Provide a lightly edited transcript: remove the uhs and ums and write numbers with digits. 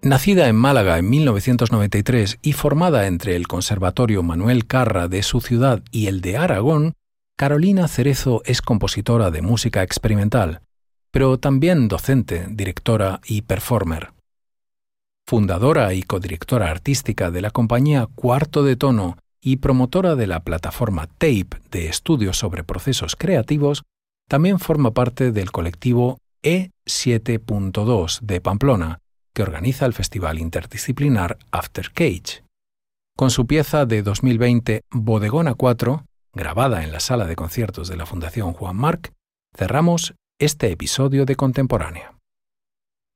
Nacida en Málaga en 1993 y formada entre el Conservatorio Manuel Carra de su ciudad y el de Aragón, Carolina Cerezo es compositora de música experimental, pero también docente, directora y performer. Fundadora y codirectora artística de la compañía Cuarto de Tono y promotora de la plataforma Tape de estudios sobre procesos creativos, también forma parte del colectivo E7.2 de Pamplona, que organiza el festival interdisciplinar After Cage. Con su pieza de 2020 Bodegona 4, grabada en la sala de conciertos de la Fundación Juan Marc, cerramos este episodio de Contemporánea.